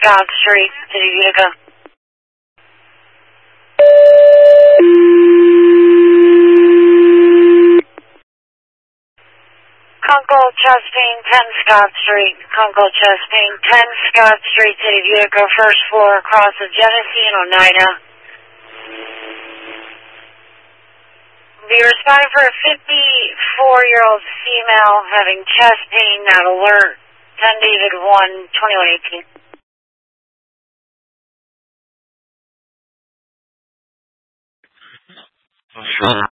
Scott Street, City of Utica. Kunkel, chest pain, 10 Scott Street. Kunkel, chest pain, 10 Scott Street, City of Utica, first floor, across the Genesee and Oneida. Be responding for a 54-year-old female having chest pain at alert, 10 David 1, 2118.